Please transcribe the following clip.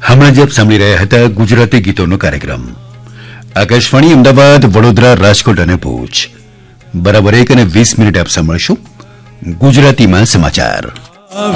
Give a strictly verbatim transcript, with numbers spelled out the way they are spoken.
હમણાં જ આપ સાંભળી રહ્યા હતા ગુજરાતી ગીતોનો કાર્યક્રમ આકાશવાણી અમદાવાદ, વડોદરા, રાજકોટ અને ભુજ. બરાબર એક અને વીસ મિનિટ આપ સાંભળશો ગુજરાતીમાં સમાચાર.